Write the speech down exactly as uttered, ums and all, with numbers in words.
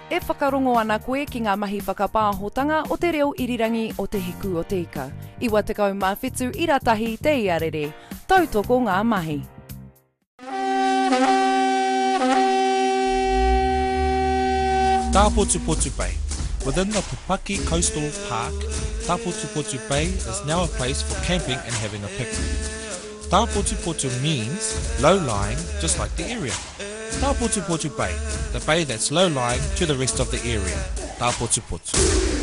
E whakarongo ana koe ki ngā mahi whakapāhotanga o te reo irirangi o te hiku o te ika. Iwa tekau mā whetū iratahi te iarere. Tautoko ngā mahi. Tapotupotu Bay. Within the Pupaki Coastal Park, Tapotupotu Bay is now a place for camping and having a picnic. Tapotupotu means low-lying, just like the area. Tapotupotu Bay, the bay that's low-lying to the rest of the area. Tapotupotu.